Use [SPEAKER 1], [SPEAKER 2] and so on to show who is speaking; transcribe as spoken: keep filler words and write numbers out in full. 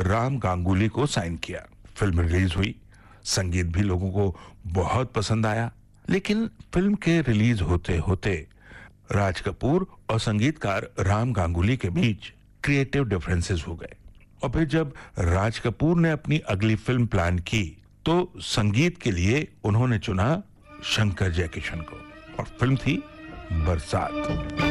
[SPEAKER 1] राम गांगुली को साइन किया। Film release हुई, संगीत भी लोगों को बहुत पसंद आया। लेकिन फिल्म के रिलीज होते होते राज कपूर और संगीतकार राम गांगुली के बीच क्रिएटिव डिफरेंसेस हो गए। और फिर जब राज कपूर ने अपनी अगली फिल्म प्लान की तो संगीत के लिए उन्होंने चुना शंकर जयकिशन को, और फिल्म थी बरसात।